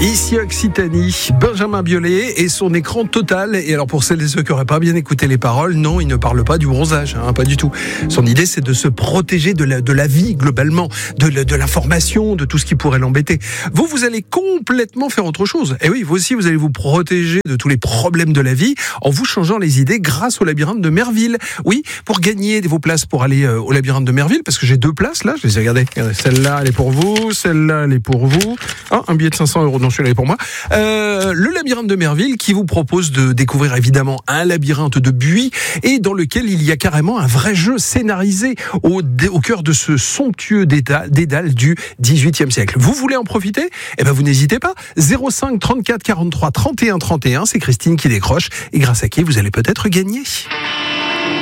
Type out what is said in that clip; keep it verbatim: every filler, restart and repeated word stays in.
Ici Occitanie, Benjamin Biolay et son écran total. Et alors pour celles et ceux qui n'auraient pas bien écouté les paroles, non, il ne parle pas du bronzage, hein, pas du tout. Son idée, c'est de se protéger de la, de la vie globalement, de, de l'information, de tout ce qui pourrait l'embêter. Vous, vous allez complètement faire autre chose. Et oui, vous aussi, vous allez vous protéger de tous les problèmes de la vie en vous changeant les idées grâce au labyrinthe de Merville. Oui, pour gagner vos places pour aller euh, au labyrinthe de Merville, parce que j'ai deux places là, je les ai regardées. Celle-là, elle est pour vous, celle-là, elle est pour vous. Ah, un billet de cinq cents euros, non, celui-là est pour moi. Euh, le labyrinthe de Merville qui vous propose de découvrir évidemment un labyrinthe de buis et dans lequel il y a carrément un vrai jeu scénarisé au, au cœur de ce somptueux dédale du dix-huitième siècle. Vous voulez en profiter ? Eh ben vous n'hésitez pas. zéro cinq trente-quatre quarante-trois trente et un trente et un, c'est Christine qui décroche et grâce à qui vous allez peut-être gagner.